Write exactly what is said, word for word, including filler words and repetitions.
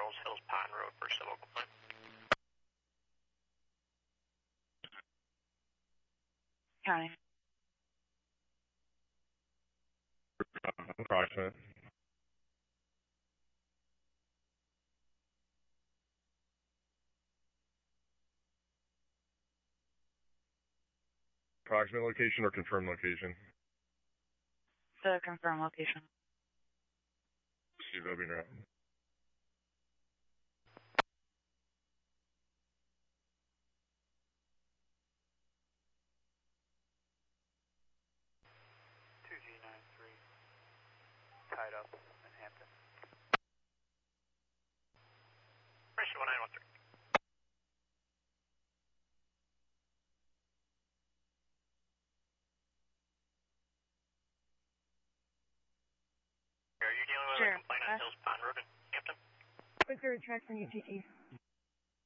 Charles Hills Pond Road for civil complaint. County. Approximate. Approximate location or confirmed location? The confirmed location. C W route. two G nine three, tied up in Hampton. Ratio one nine one three. Are you dealing with Sure. a complaint on Uh, Hills Pond Road in Hampton? Quicker tracks on U T C.